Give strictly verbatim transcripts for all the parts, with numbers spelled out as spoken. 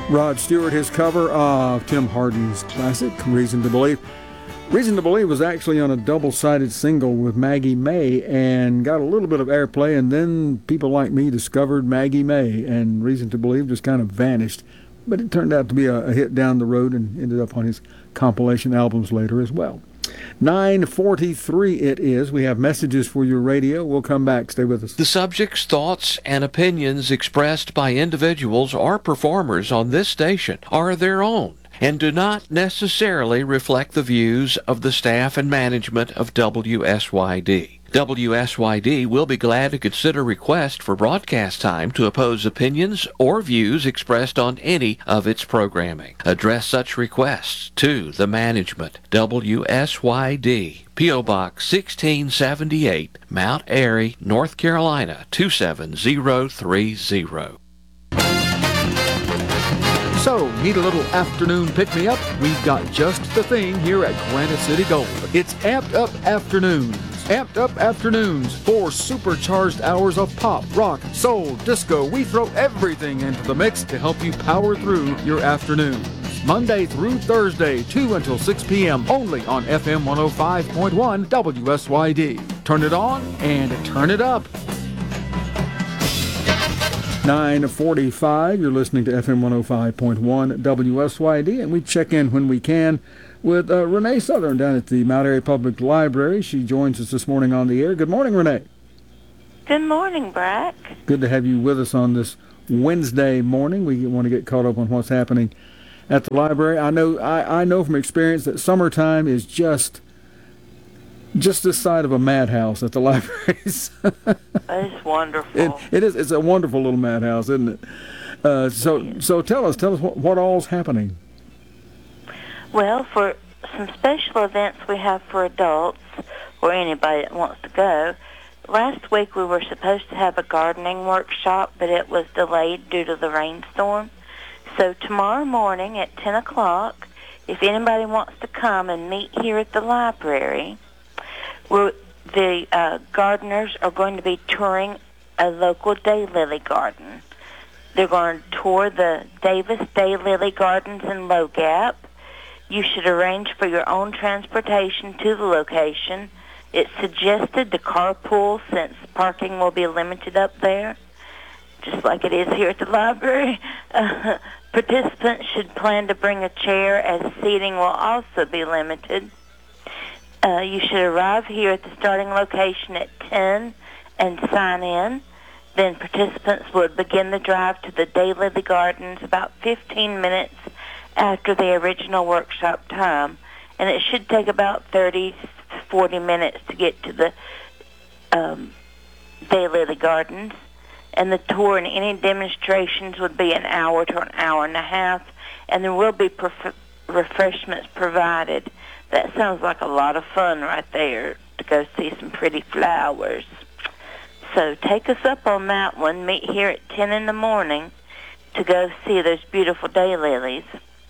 Rod Stewart, his cover of Tim Hardin's classic, Reason to Believe. Reason to Believe was actually on a double-sided single with Maggie May and got a little bit of airplay, and then people like me discovered Maggie May, and Reason to Believe just kind of vanished. But it turned out to be a, a hit down the road and ended up on his compilation albums later as well. nine forty-three it is. We have messages for your radio. We'll come back. Stay with us. The subjects, thoughts, and opinions expressed by individuals or performers on this station are their own and do not necessarily reflect the views of the staff and management of W S Y D. W S Y D will be glad to consider requests for broadcast time to oppose opinions or views expressed on any of its programming. Address such requests to the management. W S Y D, P O. Box sixteen seventy-eight, Mount Airy, North Carolina two seven zero three zero. So, need a little afternoon pick-me-up? We've got just the thing here at Granite City Gold. It's Amped Up Afternoons. Amped Up Afternoons. Four supercharged hours of pop, rock, soul, disco. We throw everything into the mix to help you power through your afternoons. Monday through Thursday, two until six p.m. only on F M one oh five point one W S Y D. Turn it on and turn it up. nine forty-five, you're listening to F M one oh five point one W S Y D, and we check in when we can with uh, Renee Southern down at the Mount Airy Public Library. She joins us this morning on the air. Good morning, Renee. Good morning, Brack. Good to have you with us on this Wednesday morning. We want to get caught up on what's happening at the library. I know I, I know from experience that summertime is just just this side of a madhouse at the libraries. It's wonderful. It, it is. It's a wonderful little madhouse, isn't it? Uh, so, so tell us, tell us what, what all's happening. Well, for some special events we have for adults or anybody that wants to go, last week we were supposed to have a gardening workshop, but it was delayed due to the rainstorm. So tomorrow morning at ten o'clock, if anybody wants to come and meet here at the library, we're, the uh, gardeners are going to be touring a local daylily garden. They're going to tour the Davis Daylily Gardens in Low Gap. You should arrange for your own transportation to the location. It's suggested to carpool since parking will be limited up there, just like it is here at the library. Uh, participants should plan to bring a chair as seating will also be limited. Uh, you should arrive here at the starting location at ten and sign in. Then participants would begin the drive to the Daylily Gardens about fifteen minutes after the original workshop time. And it should take about thirty to forty minutes to get to the um, Daylily Gardens. And the tour and any demonstrations would be an hour to an hour and a half. And there will be prof- refreshments provided. That sounds like a lot of fun right there to go see some pretty flowers. So take us up on that one. Meet here at ten in the morning to go see those beautiful daylilies.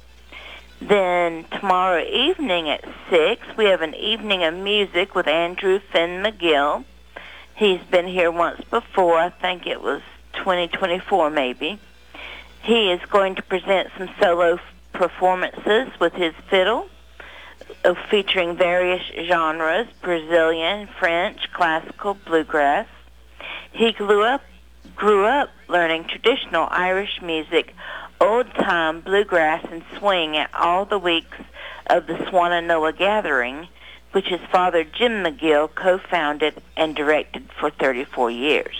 Then tomorrow evening at six, we have an evening of music with Andrew Finn McGill. He's been here once before. I think it was twenty twenty-four maybe. He is going to present some solo performances with his fiddle, uh, featuring various genres, Brazilian, French, classical, bluegrass. He grew up, grew up learning traditional Irish music, old-time bluegrass, and swing at all the weeks of the Swannanoa Gathering, which his father Jim McGill co-founded and directed for thirty-four years.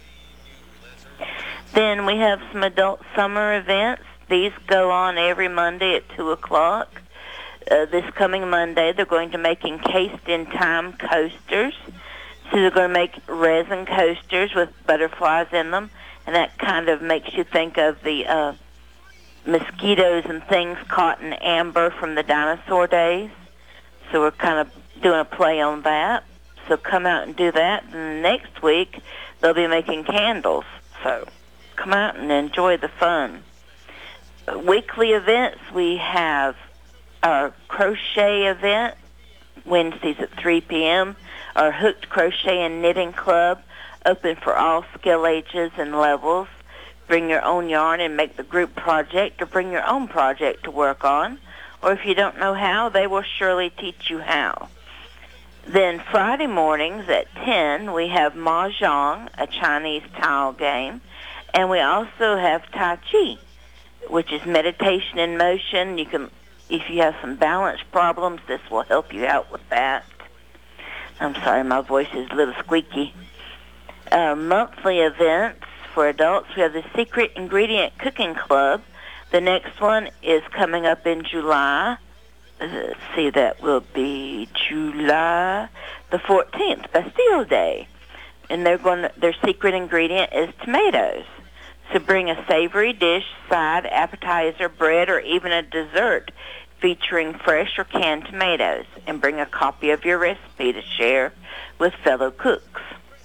Then we have some adult summer events. These go on every Monday at two o'clock. Uh, this coming Monday, they're going to make encased in time coasters. So they're going to make resin coasters with butterflies in them, and that kind of makes you think of the uh, mosquitoes and things caught in amber from the dinosaur days. So we're kind of doing a play on that. So come out and do that. And next week, they'll be making candles. So come out and enjoy the fun. Uh, weekly events, we have our crochet event, Wednesdays at three p.m., our Hooked Crochet and Knitting Club, open for all skill ages and levels. bring your own yarn and make the group project, or bring your own project to work on. Or if you don't know how, they will surely teach you how. Then Friday mornings at ten, we have Mahjong, a Chinese tile game, and we also have Tai Chi, which is meditation in motion. You can, if you have some balance problems, this will help you out with that. I'm sorry, my voice is a little squeaky. Uh, monthly events for adults, we have the Secret Ingredient Cooking Club. The next one is coming up in July. Let's see, that will be July the fourteenth, Bastille Day. And they're going to, their secret ingredient is tomatoes. So bring a savory dish, side, appetizer, bread, or even a dessert featuring fresh or canned tomatoes, and bring a copy of your recipe to share with fellow cooks.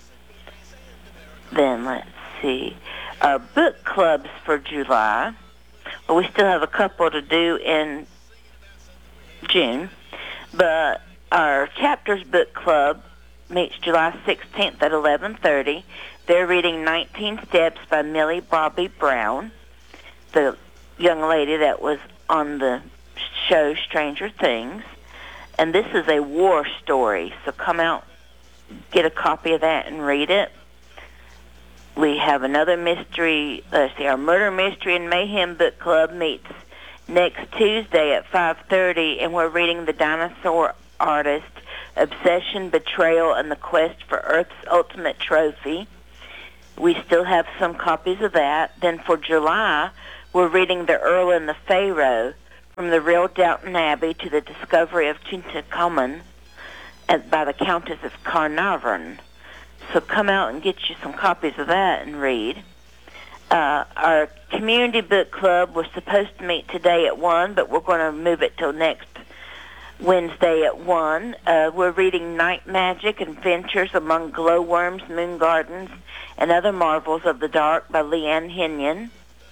Then let's see, our book clubs for July. Well, we still have a couple to do in June, but our Chapters Book Club meets July sixteenth at eleven thirty. They're reading nineteen Steps by Millie Bobby Brown, the young lady that was on the show Stranger Things. And this is a war story, so come out, get a copy of that and read it. We have another mystery, let's see, our Murder, Mystery, and Mayhem Book Club meets next Tuesday at five thirty, and we're reading The Dinosaur Artist, Obsession, Betrayal, and the Quest for Earth's Ultimate Trophy. We still have some copies of that. Then for July, we're reading The Earl and the Pharaoh, From the Real Downton Abbey to the Discovery of Tutankhamun by the Countess of Carnarvon. So come out and get you some copies of that and read. Uh, our community book club was supposed to meet today at one, but we're going to move it till next Wednesday at one. Uh, we're reading Night Magic, Adventures Among Glowworms, Moon Gardens, and Other Marvels of the Dark by Leanne Henyon.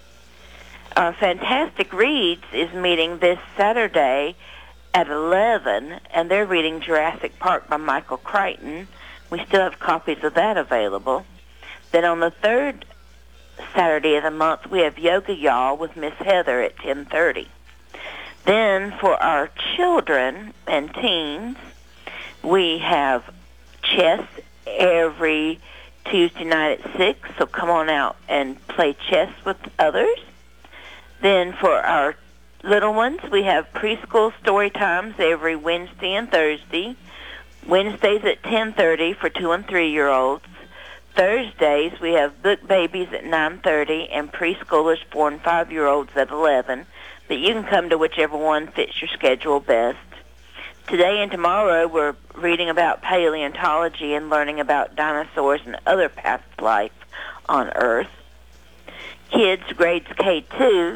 Our Fantastic Reads is meeting this Saturday at eleven, and they're reading Jurassic Park by Michael Crichton. We still have copies of that available. Then on the third Saturday of the month, we have Yoga Y'all with Miss Heather at ten thirty. Then for our children and teens, we have chess every Tuesday night at six, so come on out and play chess with others. Then for our little ones, we have preschool story times every Wednesday and Thursday. Wednesdays at ten thirty for two and three-year-olds. Thursdays, we have book babies at nine thirty and preschoolers four and five-year-olds at eleven. But you can come to whichever one fits your schedule best. Today and tomorrow, we're reading about paleontology and learning about dinosaurs and other past life on Earth. Kids, grades K two,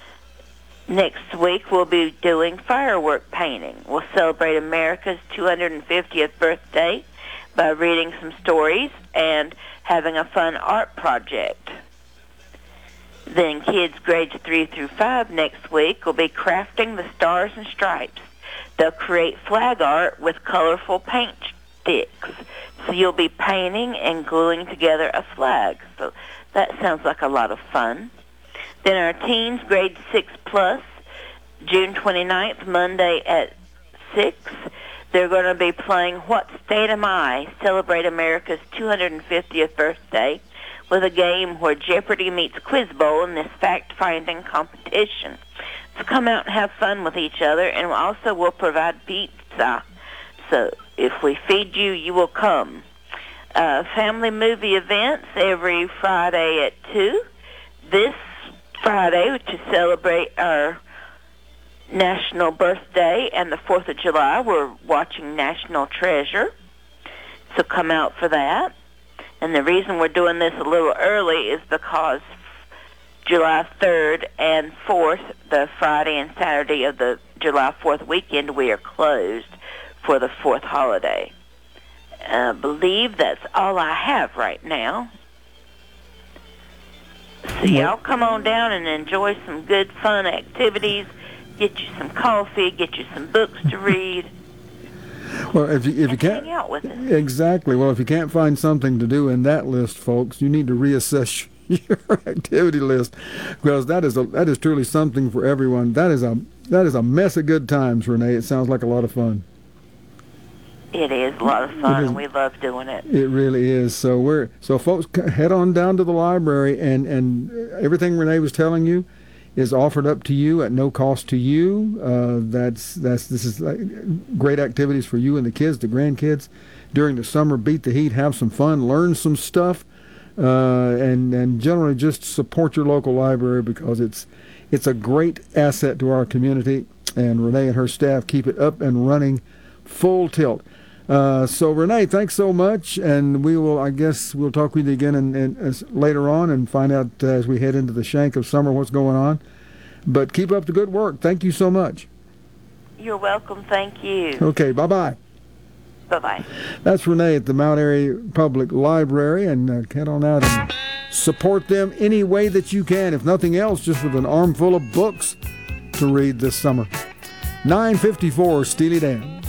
next week we'll be doing firework painting. We'll celebrate America's two hundred fiftieth birthday by reading some stories and having a fun art project. Then kids grades three through five next week will be crafting the stars and stripes. They'll create flag art with colorful paint sticks. So you'll be painting and gluing together a flag. So that sounds like a lot of fun. Then our teens, grade six plus, June twenty-ninth, Monday at six, they're going to be playing What State Am I? Celebrate America's two hundred fiftieth birthday with a game where Jeopardy meets Quiz Bowl in this fact-finding competition. So come out and have fun with each other, and also we'll provide pizza. So if we feed you, you will come. Uh, family movie events every Friday at two. This Friday, to celebrate our National Birthday and the fourth of July, we're watching National Treasure. So come out for that. And the reason we're doing this a little early is because July third and fourth, the Friday and Saturday of the July fourth weekend, we are closed for the fourth holiday. I believe that's all I have right now. So y'all come on down and enjoy some good, fun activities. Get you some coffee, get you some books to read. Well, if you if you can't hang out with us. Exactly. Well, if you can't find something to do in that list, folks, you need to reassess your activity list, because that is a that is truly something for everyone. That is a that is a mess of good times, Renee. It sounds like a lot of fun. It is a lot of fun, and we love doing it. It really is. So we're so folks, head on down to the library, and and everything Renee was telling you is offered up to you at no cost to you. Uh, that's that's this is like great activities for you and the kids, the grandkids, during the summer. Beat the heat, have some fun, learn some stuff, uh, and and generally just support your local library, because it's it's a great asset to our community. And Renee and her staff keep it up and running full tilt. Uh, so Renee, thanks so much, and we will, I guess, we'll talk with you again and, and as, later on and find out uh, as we head into the shank of summer what's going on. But keep up the good work. Thank you so much. You're welcome. Thank you. Okay, bye-bye. Bye-bye. That's Renee at the Mount Airy Public Library, and uh, head on out and support them any way that you can. If nothing else, just with an armful of books to read this summer. nine fifty-four Steely Dan.